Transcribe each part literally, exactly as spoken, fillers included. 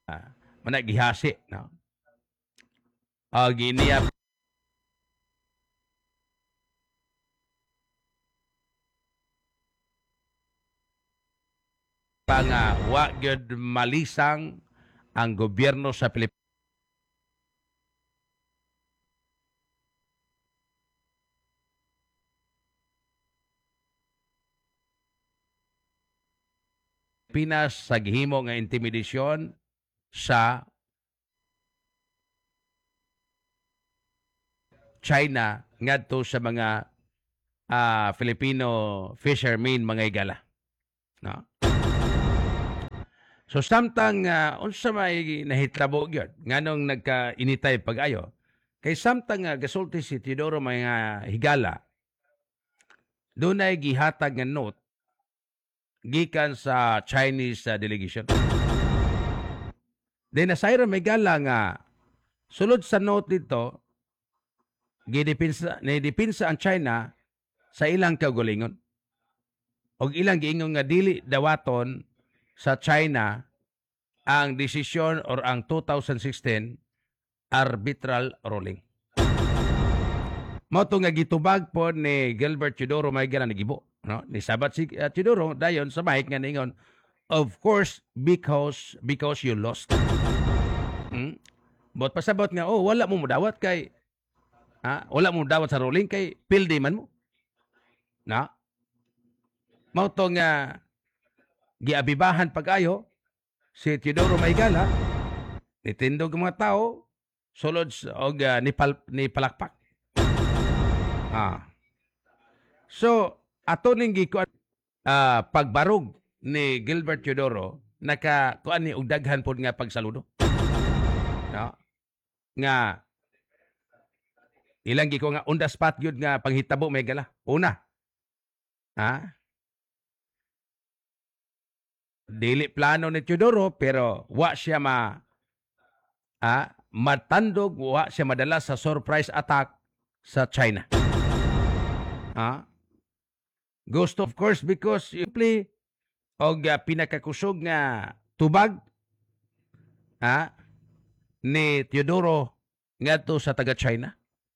managihasi, no? Uh, giniya pa nga wa gyud malisang ang gobyerno sa Pilipinas sa gihimo nga intimidasyon sa China ngadto sa mga uh, Filipino fishermen mga igala, no? So samtang uh, unsa may nahitlabo gyud nganong nagka-initay pag-ayo kay samtang uh, gasulti si Teodoro mga higala dunay gihatag nga note gikan sa Chinese uh, delegation. Then nasayra may gala nga sulod sa note dito gidipinsa nidipinsa ang China sa ilang kaugalingon. Og ilang giingon nga dili dawaton sa China ang desisyon or ang two thousand sixteen arbitral ruling. Mao to nga gitubag po ni Gilbert Teodoro may gala nagibo, no? Ni sabat si uh, Teodoro dayon sa mic nga ningon, of course because because you lost. Hmm? Bot pasabot nga oh wala mo mudawat kay ha, wala mo dawat sa ruling kay pildi man mo. Na? Mao to nga giabibahan pag-ayo si Teodoro Maygala nitindog mga tao sulod og uh, ni, pal, ni palakpak. Ah. So ato ning gikuan uh, pagbarog ni Gilbert Teodoro naka kuan ni og daghan pod nga pagsaludo. No? Nga ilang giko nga on the spot gyud nga panghitabo may gala. Una. Ha? Dili plano ni Teodoro pero wa siya ma ah, matandog, wa siya madala sa surprise attack sa China. Ah? Ghost of course because simply og uh, pinakakusog nga tubag ah, ni Teodoro ngadto sa taga China.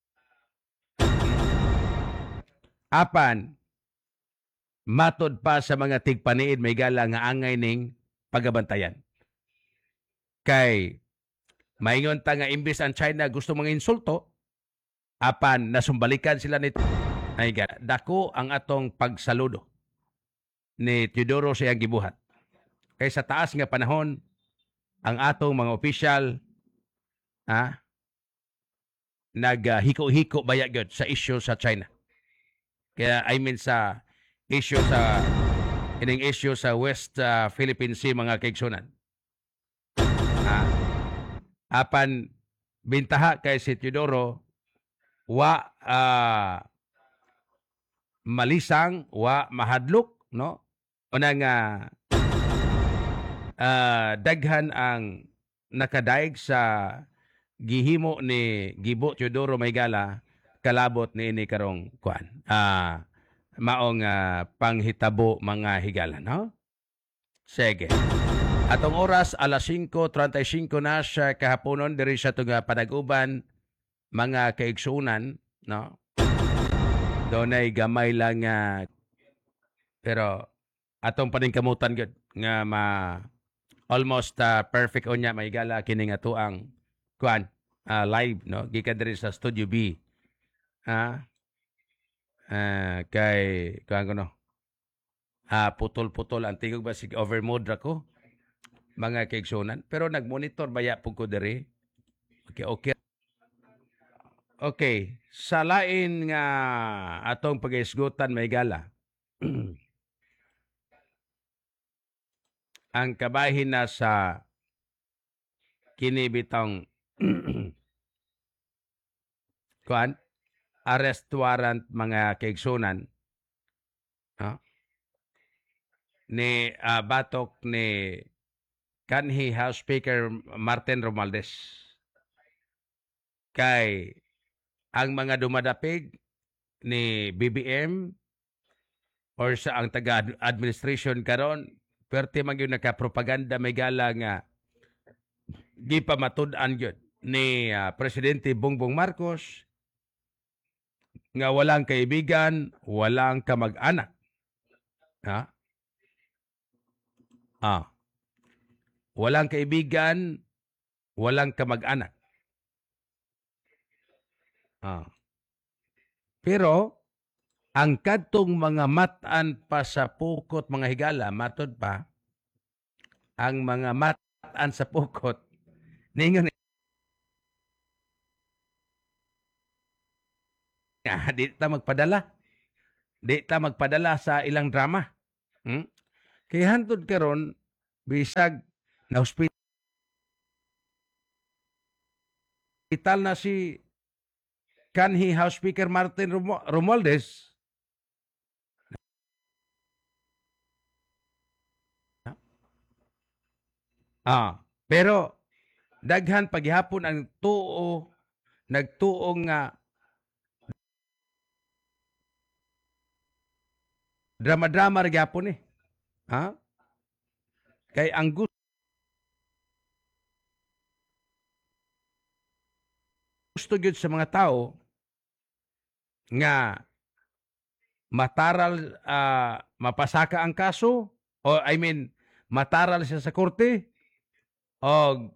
Apan matod pa sa mga tigpaniid may gala nga angay ning pagabantayan. Kay maingon ta nga imbis ang China gusto mga insulto, apan nasumbalikan sila nito. Ay dako ang atong pagsaludo ni Teodoro sa iyang gibuhat. Kay sa taas nga panahon ang atong mga opisyal ah, naghiko-hiko baya gyud sa issue sa China. Kaya I mean sa issue sa ining issue sa West uh, Philippine Sea mga kaigsunan. Ah, apan bintaha kay si Teodoro wa uh, malisang wa mahadlok, no? Una nga uh, daghan ang nakadaig sa gihimo ni Gibo Teodoro Maygala kalabot ni ini karong kuan. Ah, maong uh, panghitabo mga higala, no? Sige. Atong oras alas cinco treinta y cinco na sa kahaponon diri sa tunga panag-uban mga kaigsunan, no? Doonay gamay lang nga pero atong paningkamutan gud nga ma almost uh, perfect unya may gala kini nga tuang kuan uh, live, no? Gikan diri sa Studio B. Ha? Uh, kay kuan ko no. Ah, putol-putol ang tingog ba sig overmode ra ko mga kaigsunan pero nagmonitor baya pug ko diri. Okay, okay. Okay, sa lain nga atong pag-isgutan may gala. Ang kabahin na sa kinibitang kuan arrest warrant mga kaigsunan, no? Ni uh, batok ni kanhi House Speaker Martin Romualdez. Kay ang mga dumadapig ni B B M or sa ang taga-administration karon perti man gyud naka-propaganda may gala nga gipamatud-an gyud ni uh, Presidente Bongbong Marcos nga walang kaibigan, walang kamag-anak. Ha? Ah. Walang kaibigan, walang kamag-anak. Ah. Pero ang kadtong mga matan pa sa pukot mga higala, matod pa, ang mga matan sa pukot, ningon nga, di ta magpadala. Di ta magpadala sa ilang drama. Hmm? Kaya hantod karon bisag na hospital na si kanhi House Speaker Martin Romualdez. Ah, pero daghan paghihapon ang tuo, nagtuong nga drama-drama ra gyapon eh. Ha? Kay ang gusto gusto gyud sa mga tao nga mataral uh, mapasaka ang kaso o I mean mataral siya sa korte o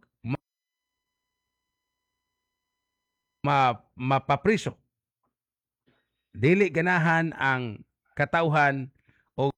ma, mapapriso. Dili ganahan ang katauhan o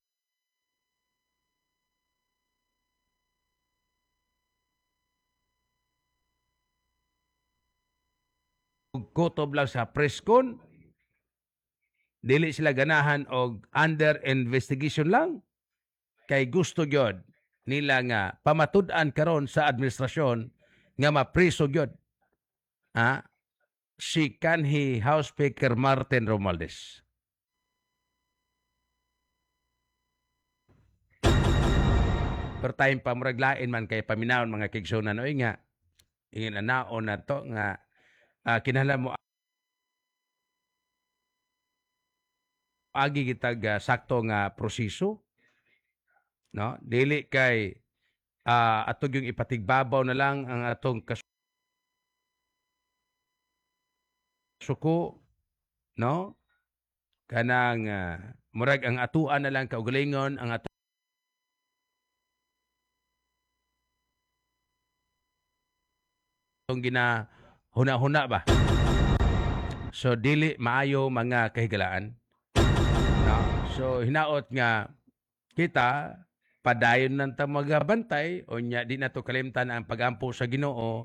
kutob lang sa preskon. Dili sila ganahan og under investigation lang. Kay gusto gyud nila nga pamatud-an karon sa administrasyon nga mapriso gyud. Ha? Si kanhi House Speaker Martin Romualdez. Per time pa muraglain man kay paminawon mga kigsunan oy nga ingin anaon na to nga uh, kinahanglan mo agi kitag uh, sakto nga proseso, no? Dili kay uh, atog yung ipatigbabaw na lang ang atong kasuko, no? Kanang uh, murag ang atuan na lang kaugalingon ang atong ginahuna-huna ba? So dili maayo mga kahigalaan. No? So hinaot nga kita padayon nang ta magabantay o nya di na to kalimtan ang pagampo sa Ginoo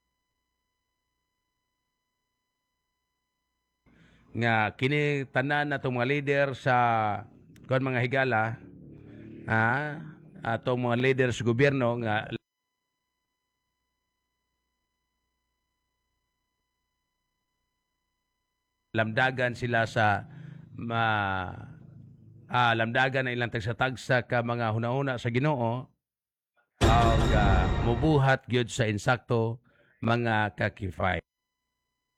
nga kini tanan natong mga leader sa kon mga higala ah atong mga leader sa gobyerno nga lamdagan sila sa ma ah, lamdagan na ilang tagsa-tagsa ka mga hunahuna sa Ginoo o uh, mubuhat gyud sa insakto mga kakifay.